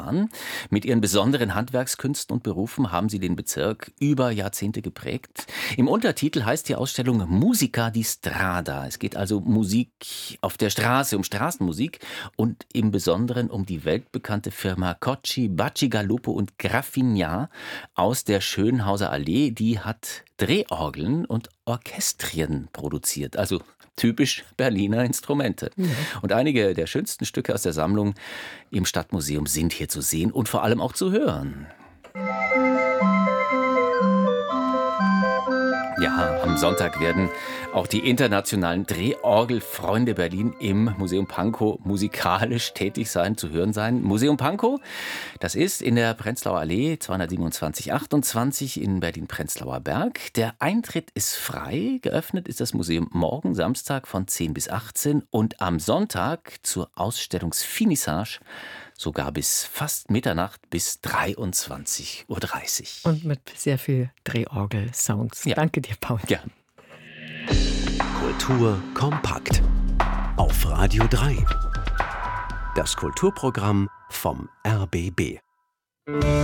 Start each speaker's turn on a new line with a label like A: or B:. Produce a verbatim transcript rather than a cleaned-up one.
A: waren. Mit ihren besonderen Handwerkskünsten und Berufen haben sie den Bezirk über Jahrzehnte geprägt. Im Untertitel heißt die Ausstellung Musica di Strada. Es geht also Musik auf der Straße, um Straßenmusik und im Besonderen um die weltbekannte Firma Cocci, Bacigalupo und Graffignat aus der Schönhauser Allee. Die hat Drehorgeln und Orchestrien produziert, also typisch Berliner Instrumente. Ja. Und einige der schönsten Stücke aus der Sammlung im Stadtmuseum sind hier zu sehen und vor allem auch zu hören. Ja, am Sonntag werden auch die internationalen Drehorgelfreunde Berlin im Museum Pankow musikalisch tätig sein, zu hören sein. Museum Pankow, das ist in der Prenzlauer Allee zweihundertsiebenundzwanzig achtundzwanzig in Berlin-Prenzlauer Berg. Der Eintritt ist frei. Geöffnet ist das Museum morgen Samstag von zehn bis achtzehn und am Sonntag zur Ausstellungsfinissage sogar bis fast Mitternacht bis dreiundzwanzig Uhr dreißig.
B: Und mit sehr viel Drehorgel-Sounds. Ja. Danke dir, Paul.
A: Ja.
C: Kultur kompakt auf Radio drei. Das Kulturprogramm vom R B B.